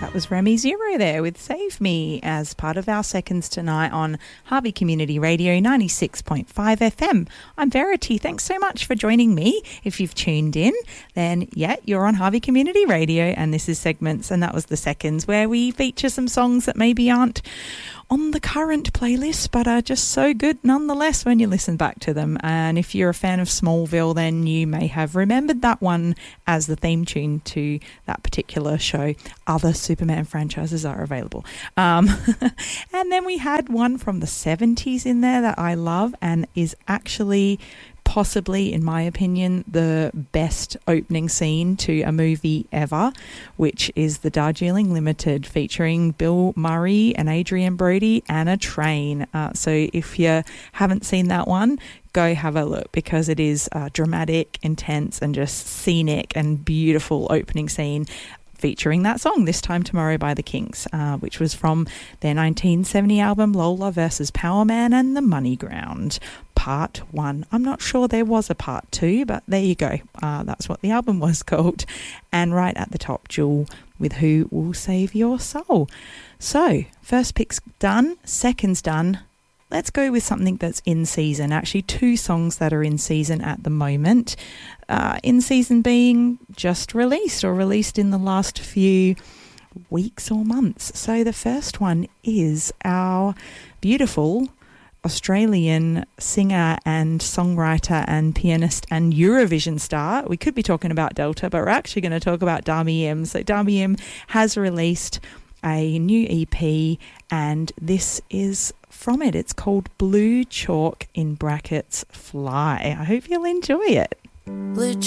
That was Remy Zero there with Save Me as part of our seconds tonight on Harvey Community Radio 96.5 FM. I'm Verity. Thanks so much for joining me. If you've tuned in, then you're on Harvey Community Radio and this is Segments, and that was the seconds where we feature some songs that maybe aren't on the current playlist but are just so good nonetheless when you listen back to them. And if you're a fan of Smallville, then you may have remembered that one as the theme tune to that particular show. Other Superman franchises are available. And then we had one from the 70s in there that I love and is actually possibly, in my opinion, the best opening scene to a movie ever, which is the Darjeeling Limited featuring Bill Murray and Adrian Brody and a train. So if you haven't seen that one, go have a look because it is dramatic, intense and just scenic and beautiful opening scene featuring that song, This Time Tomorrow by the Kinks, which was from their 1970 album Lola vs. Power Man and the Money Ground, Part 1. I'm not sure there was a Part 2, but there you go. That's what the album was called. And right at the top, Jewel with Who Will Save Your Soul. So, first pick's done, second's done. Let's go with something that's in season. Actually, two songs that are in season at the moment. In season being just released or released in the last few weeks or months. So the first one is our beautiful Australian singer and songwriter and pianist and Eurovision star. We could be talking about Delta, but we're actually going to talk about Dami M. So Dami M has released a new EP and this is from it. It's called Blue Chalk in brackets Fly. I hope you'll enjoy it. Blue